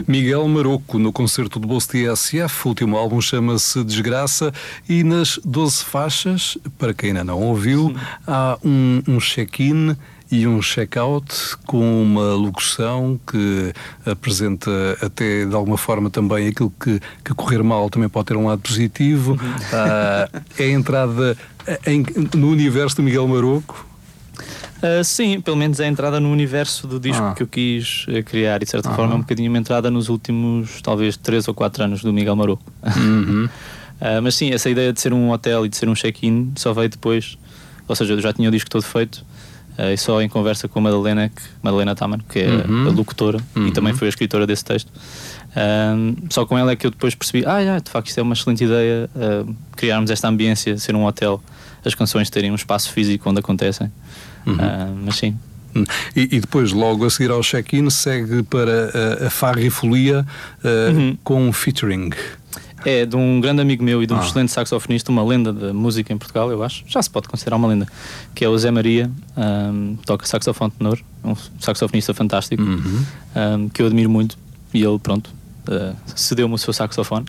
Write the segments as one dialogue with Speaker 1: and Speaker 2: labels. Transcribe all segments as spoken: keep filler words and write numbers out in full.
Speaker 1: Miguel Maroco, no concerto do Bolso T S F, o último álbum chama-se Desgraça, e nas doze faixas, para quem ainda não ouviu, há um, um check-in e um check-out com uma locução que apresenta até de alguma forma também aquilo que, que correr mal também pode ter um lado positivo. Uhum. Uh, é a entrada em, no universo do Miguel Maroco.
Speaker 2: Uh, sim, pelo menos é a entrada no universo do disco ah. que eu quis uh, criar, e de certa ah. forma é um bocadinho uma entrada nos últimos talvez três ou quatro anos do Miguel Maroco. Uhum. uh, mas sim, essa ideia de ser um hotel e de ser um check-in só veio depois, ou seja, eu já tinha o disco todo feito. Uh, e só em conversa com a Madalena, que, Madalena Taman, que é uhum. a locutora uhum. e também foi a escritora desse texto. Uh, só com ela é que eu depois percebi, ah, já, de facto isto é uma excelente ideia, uh, criarmos esta ambiência, ser um hotel, as canções terem um espaço físico onde acontecem. Uhum. Uh, mas sim.
Speaker 1: E, e depois, logo a seguir ao check-in, segue para a, a Farra e Folia uh, uhum. com um featuring.
Speaker 2: É de um grande amigo meu e de um ah. excelente saxofonista, uma lenda da música em Portugal, eu acho, já se pode considerar uma lenda, que é o Zé Maria, um, toca saxofone tenor, um saxofonista fantástico, uhum. um, que eu admiro muito, e ele, pronto, uh, cedeu-me o seu saxofone,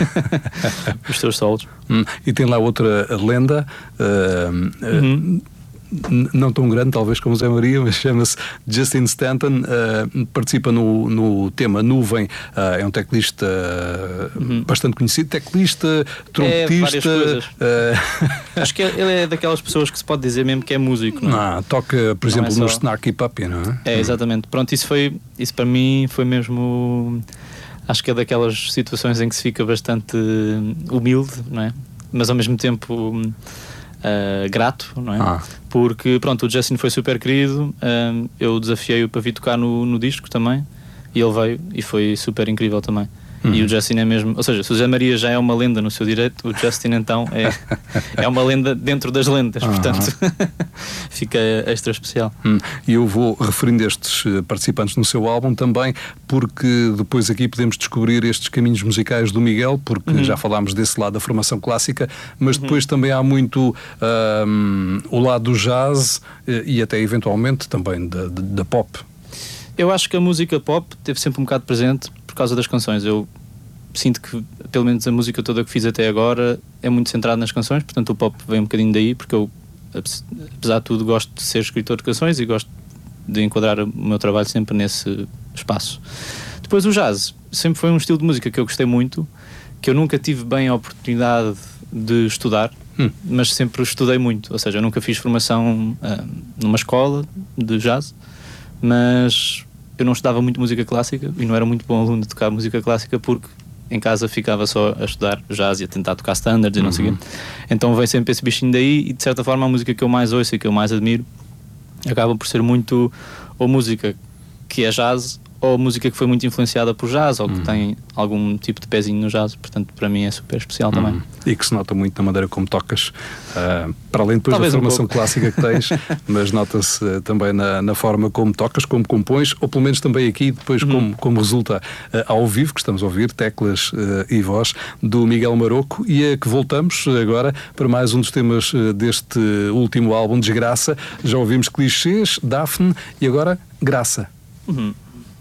Speaker 2: os seus solos.
Speaker 1: Hum. E tem lá outra lenda, uh, uhum. uh, não tão grande talvez como o Zé Maria, mas chama-se Justin Stanton, uh, participa no, no tema Nuvem, uh, é um teclista uh, uhum. bastante conhecido, teclista, trompetista.
Speaker 2: É, várias coisas. Uh... Acho que ele é daquelas pessoas que se pode dizer mesmo que é músico, não é?
Speaker 1: Ah, toca, por não exemplo, é só... no Snarky Puppy, não é?
Speaker 2: É, exatamente. Pronto, isso foi, isso para mim foi mesmo, acho que é daquelas situações em que se fica bastante humilde, não é? Mas ao mesmo tempo Uh, grato, não é? Ah. Porque, pronto, o Justin foi super querido, uh, eu desafiei-o para vir tocar no, no disco também, e ele veio e foi super incrível também. Uhum. E o Justin é mesmo, ou seja, se o Zé Maria já é uma lenda no seu direito, o Justin então é, é uma lenda dentro das lendas, uhum. portanto fica extra especial.
Speaker 1: Uhum. E eu vou referindo estes participantes no seu álbum também, porque depois aqui podemos descobrir estes caminhos musicais do Miguel, porque uhum. já falámos desse lado da formação clássica, mas depois uhum. também há muito um, o lado do jazz e até eventualmente também da, da pop.
Speaker 2: Eu acho que a música pop teve sempre um bocado presente por causa das canções. Eu sinto que, pelo menos a música toda que fiz até agora é muito centrada nas canções, portanto o pop vem um bocadinho daí, porque eu, apesar de tudo, gosto de ser escritor de canções e gosto de enquadrar o meu trabalho sempre nesse espaço. Depois o jazz sempre foi um estilo de música que eu gostei muito, que eu nunca tive bem a oportunidade de estudar, hum. mas sempre estudei muito, ou seja, eu nunca fiz formação uh, numa escola de jazz, mas eu não estudava muito música clássica e não era muito bom aluno de tocar música clássica porque em casa ficava só a estudar jazz e a tentar tocar standards e não sei o quê. Então vem sempre esse bichinho daí e de certa forma a música que eu mais ouço e que eu mais admiro acaba por ser muito ou música que é jazz ou música que foi muito influenciada por jazz ou que uhum. tem algum tipo de pezinho no jazz, portanto para mim é super especial uhum. também.
Speaker 1: E que se nota muito na maneira como tocas, uh, para além depois Talvez da formação um clássica que tens, mas nota-se uh, também na, na forma como tocas, como compões, ou pelo menos também aqui depois uhum. como, como resulta uh, ao vivo, que estamos a ouvir, teclas uh, e voz do Miguel Maroco, e é que voltamos agora para mais um dos temas uh, deste último álbum, Desgraça. Já ouvimos Clichês, Daphne e agora Graça.
Speaker 2: Uhum.